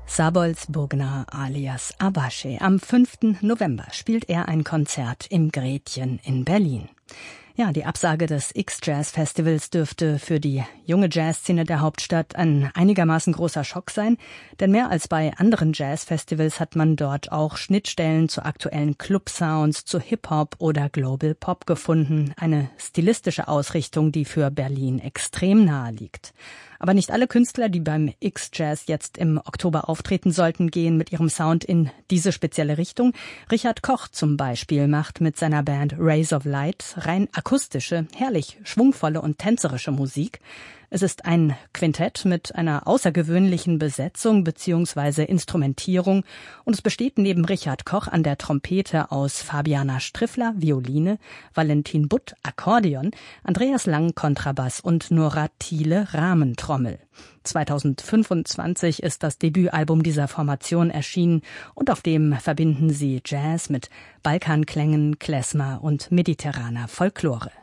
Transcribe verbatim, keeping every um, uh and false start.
Sabols Bugner alias Abashe. Am fünften November spielt er ein Konzert im Gretchen in Berlin. Ja, die Absage des X-Jazz-Festivals dürfte für die junge Jazzszene der Hauptstadt ein einigermaßen großer Schock sein, denn mehr als bei anderen Jazz-Festivals hat man dort auch Schnittstellen zu aktuellen Club-Sounds, zu Hip-Hop oder Global Pop gefunden. Eine stilistische Ausrichtung, die für Berlin extrem nahe liegt. Aber nicht alle Künstler, die beim X-Jazz jetzt im Oktober auftreten sollten, gehen mit ihrem Sound in diese spezielle Richtung. Richard Koch zum Beispiel macht mit seiner Band Rays of Light rein akustische, herrlich schwungvolle und tänzerische Musik. Es ist ein Quintett mit einer außergewöhnlichen Besetzung bzw. Instrumentierung und es besteht neben Richard Koch an der Trompete aus Fabiana Striffler, Violine, Valentin Butt, Akkordeon, Andreas Lang, Kontrabass und Nora Thiele, Rahmentrommel. zweitausendfünfundzwanzig ist das Debütalbum dieser Formation erschienen und auf dem verbinden sie Jazz mit Balkanklängen, Klezmer und mediterraner Folklore.